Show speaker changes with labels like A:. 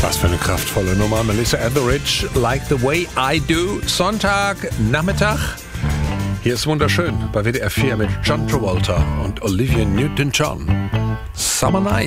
A: Was für eine kraftvolle Nummer. Melissa Etheridge, Like the Way I Do. Sonntag, Nachmittag. Hier ist wunderschön bei WDR 4 mit John Travolta und Olivia Newton-John. Summer Night.